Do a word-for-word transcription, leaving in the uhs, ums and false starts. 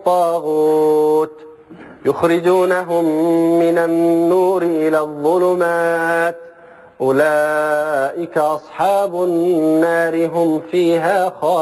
الطاغوت يخرجونهم من النور إلى الظلمات أولئك أصحاب النار هم فيها خالدون.